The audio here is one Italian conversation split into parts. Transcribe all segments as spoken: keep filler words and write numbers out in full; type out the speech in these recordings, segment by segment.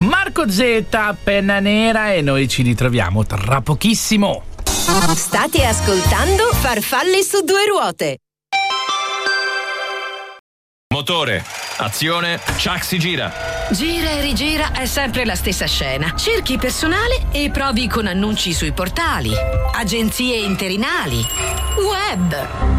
Marco Z, penna nera, e noi ci ritroviamo tra pochissimo. State ascoltando Farfalle su due ruote. Motore, azione, Chuck si gira. Gira e rigira è sempre la stessa scena. Cerchi personale e provi con annunci sui portali, agenzie interinali, web.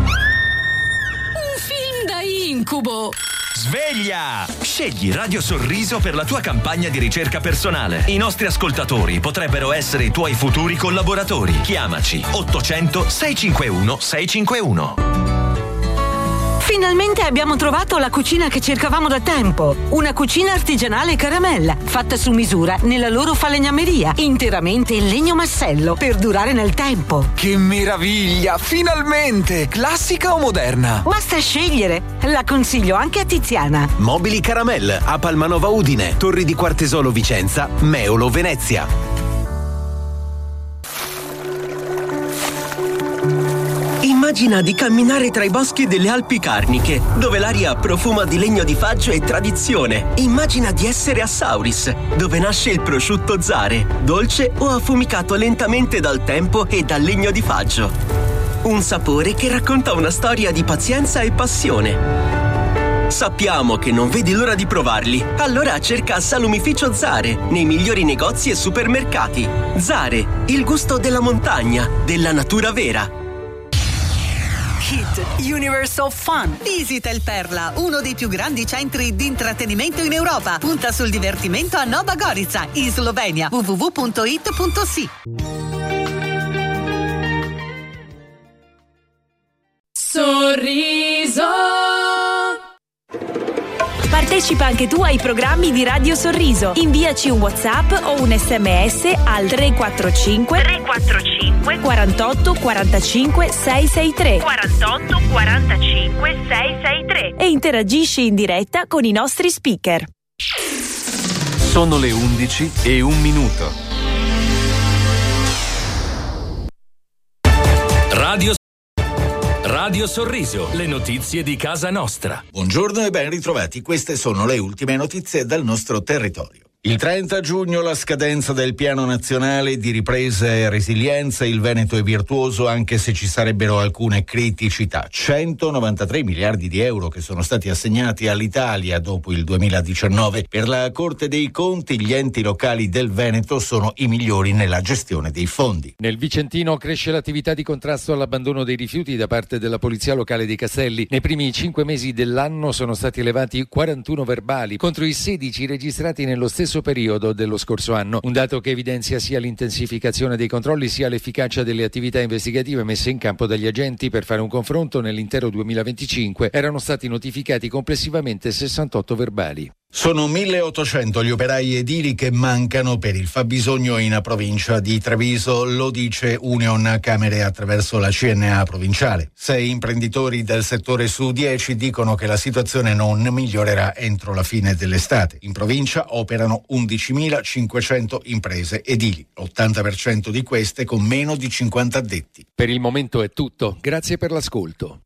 Un film da incubo. Sveglia! Scegli Radio Sorriso per la tua campagna di ricerca personale. I nostri ascoltatori potrebbero essere i tuoi futuri collaboratori. Chiamaci ottocento sei cinque uno sei cinque uno. Finalmente abbiamo trovato la cucina che cercavamo da tempo. Una cucina artigianale caramella, fatta su misura nella loro falegnameria, interamente in legno massello, per durare nel tempo. Che meraviglia! Finalmente! Classica o moderna? Basta scegliere. La consiglio anche a Tiziana. Mobili Caramel a Palmanova Udine, Torri di Quartesolo Vicenza, Meolo Venezia. Immagina di camminare tra i boschi delle Alpi Carniche, dove l'aria profuma di legno di faggio e tradizione. Immagina di essere a Sauris, dove nasce il prosciutto Zare, dolce o affumicato lentamente dal tempo e dal legno di faggio. Un sapore che racconta una storia di pazienza e passione. Sappiamo che non vedi l'ora di provarli, allora cerca Salumificio Zare nei migliori negozi e supermercati. Zare, il gusto della montagna, della natura vera. Hit Universal Fun. Visita il Perla, uno dei più grandi centri di intrattenimento in Europa. Punta sul divertimento a Nova Gorica, in Slovenia. w w w punto it punto s i. Sorriso. Partecipa anche tu ai programmi di Radio Sorriso. Inviaci un WhatsApp o un sms al tre quattro cinque tre quattro cinque quarantotto quarantacinque seicentosessantatré quarantotto quarantacinque seicentosessantatré e interagisci in diretta con i nostri speaker. Sono le undici e un minuto. Radio Radio Sorriso, le notizie di casa nostra. Buongiorno e ben ritrovati, queste sono le ultime notizie dal nostro territorio. Il trenta giugno la scadenza del Piano Nazionale di Ripresa e Resilienza. Il Veneto è virtuoso anche se ci sarebbero alcune criticità. centonovantatré miliardi di euro che sono stati assegnati all'Italia dopo il duemiladiciannove. Per la Corte dei Conti gli enti locali del Veneto sono i migliori nella gestione dei fondi. Nel Vicentino cresce l'attività di contrasto all'abbandono dei rifiuti da parte della Polizia Locale dei Castelli. Nei primi cinque mesi dell'anno sono stati elevati quarantuno verbali contro i sedici registrati nello stesso periodo dello scorso anno, un dato che evidenzia sia l'intensificazione dei controlli sia l'efficacia delle attività investigative messe in campo dagli agenti. Per fare un confronto, nell'intero duemilaventicinque erano stati notificati complessivamente sessantotto verbali. Sono milleottocento gli operai edili che mancano per il fabbisogno in provincia di Treviso, lo dice Union Camere attraverso la C N A provinciale. Sei imprenditori del settore su dieci dicono che la situazione non migliorerà entro la fine dell'estate. In provincia operano undicimilacinquecento imprese edili, l'ottanta per cento di queste con meno di cinquanta addetti. Per il momento è tutto, grazie per l'ascolto.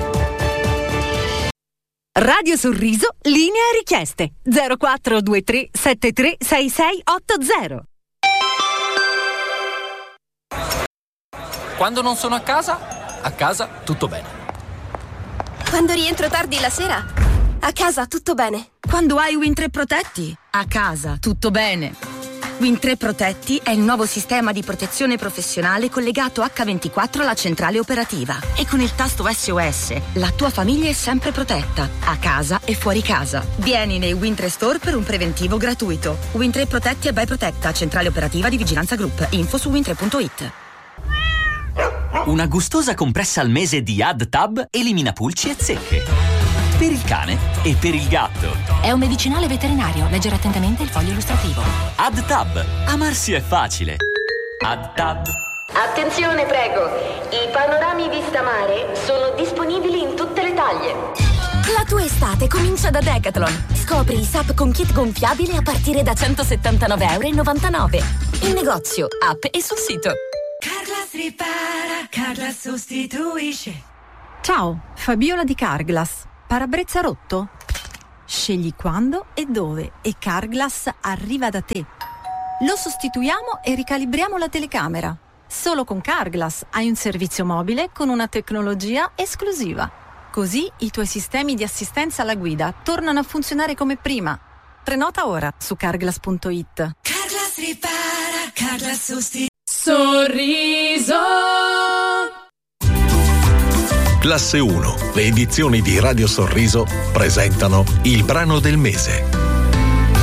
Radio Sorriso, linea richieste zero quattro due tre sette tre sei sei otto zero. Quando non sono a casa, a casa tutto bene. Quando rientro tardi la sera, a casa tutto bene. Quando hai Win tre Protetti, a casa tutto bene. Win tre Protetti è il nuovo sistema di protezione professionale collegato acca ventiquattro alla centrale operativa. E con il tasto S O S la tua famiglia è sempre protetta, a casa e fuori casa. Vieni nei Win tre Store per un preventivo gratuito. Win tre Protetti e by Protetta, centrale operativa di Vigilanza Group. Info su win tre punto it. Una gustosa compressa al mese di AdTab elimina pulci e zecche. Per il cane e per il gatto. È un medicinale veterinario. Leggere attentamente il foglio illustrativo. AdTab. Amarsi è facile. AdTab. Attenzione, prego. I panorami vista mare sono disponibili in tutte le taglie. La tua estate comincia da Decathlon. Scopri i S U P con kit gonfiabile a partire da centosettantanove virgola novantanove euro. In negozio, app e sul sito. Carglass ripara, Carglass sostituisce. Ciao, Fabiola di Carglass. Parabrezza rotto? Scegli quando e dove e Carglass arriva da te. Lo sostituiamo e ricalibriamo la telecamera. Solo con Carglass hai un servizio mobile con una tecnologia esclusiva. Così i tuoi sistemi di assistenza alla guida tornano a funzionare come prima. Prenota ora su carglass punto it. Carglass ripara, Carglass sostiene. Sorriso. Classe uno, le edizioni di Radio Sorriso presentano il brano del mese.